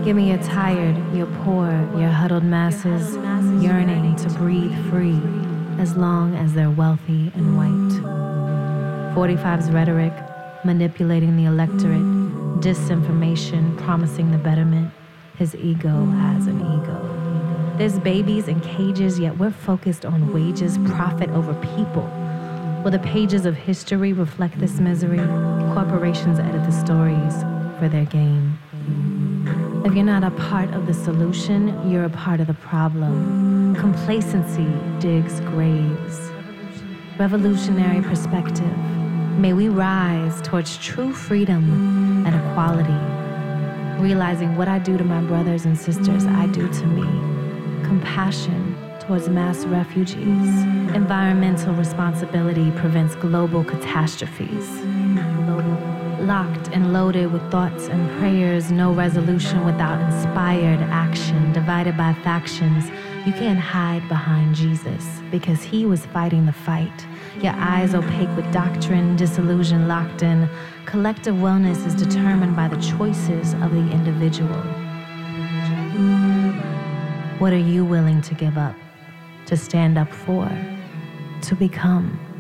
Give me your tired, your poor, your huddled masses yearning to breathe free as long as they're wealthy and white. 45's rhetoric, manipulating the electorate, disinformation, promising the betterment. His ego has an ego. There's babies in cages, yet we're focused on wages, profit over people. Will the pages of history reflect this misery? Corporations edit the stories for their gain. If you're not a part of the solution, you're a part of the problem. Complacency digs graves. Revolutionary perspective. May we rise towards true freedom and equality. Realizing what I do to my brothers and sisters, I do to me. Compassion towards mass refugees. Environmental responsibility prevents global catastrophes. Locked and loaded with thoughts and prayers, no resolution without inspired action. Divided by factions, you can't hide behind Jesus because he was fighting the fight. Your eyes opaque with doctrine, disillusion locked in. Collective wellness is determined by the choices of the individual. What are you willing to give up, to stand up for, to become?